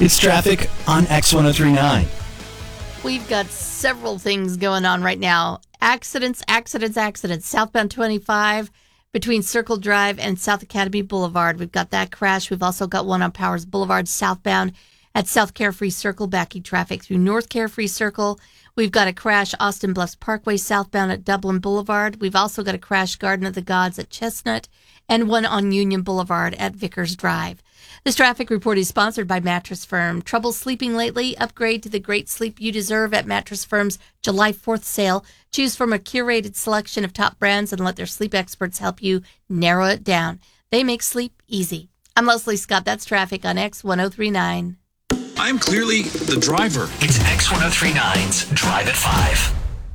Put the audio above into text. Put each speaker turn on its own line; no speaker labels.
It's traffic on X1039.
We've got several things going on right now. Accidents. Southbound 25 between Circle Drive and South Academy Boulevard. We've got that crash. We've also got one on Powers Boulevard southbound at South Carefree Circle, backing traffic through North Carefree Circle. We've got a crash Austin Bluffs Parkway southbound at Dublin Boulevard. We've also got a crash Garden of the Gods at Chestnut and one on Union Boulevard at Vickers Drive. This traffic report is sponsored by Mattress Firm. Trouble sleeping lately? Upgrade to the great sleep you deserve at Mattress Firm's July 4th sale. Choose from a curated selection of top brands and let their sleep experts help you narrow it down. They make sleep easy. I'm Leslie Scott. That's traffic on X1039.
I'm clearly the driver.
It's X1039's Drive at 5.